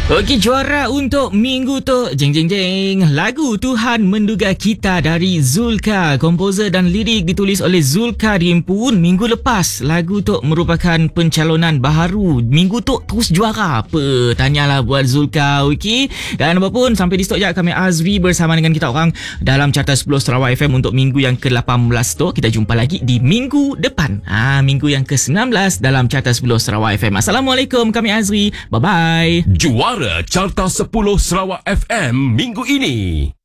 Okey, juara untuk minggu tu. Jeng jeng jeng. Lagu Tuhan Menduga Kita dari Zulka. Komposer dan lirik ditulis oleh Zulka Rimpun. Minggu lepas lagu tu merupakan pencalonan baharu. Minggu tu terus juara. Apa? Tanyalah buat Zulka. Okey. Dan apapun sampai di stok je kami Azri bersama dengan kita orang dalam Carta 10 Sarawak FM untuk minggu yang ke-18 tu. Kita jumpa lagi di minggu depan. Minggu yang ke-19 dalam Carta 10 Sarawak FM. Assalamualaikum, kami Azri. Bye bye. Juara Carta 10 Sarawak FM minggu ini.